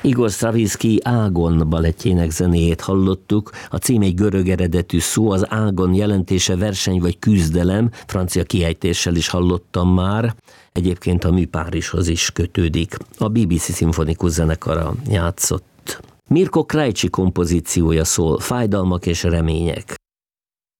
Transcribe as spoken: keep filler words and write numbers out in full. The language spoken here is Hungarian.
Igor Stravinsky Ágon balettjének zenéjét hallottuk. A cím egy görög eredetű szó, az ágon jelentése verseny vagy küzdelem, francia kiejtéssel is hallottam már. Egyébként a mű Párizshoz is kötődik. A bé bé cé szimfonikus zenekara játszott. Mirko Krajcsi kompozíciója szól, Fájdalmak és remények.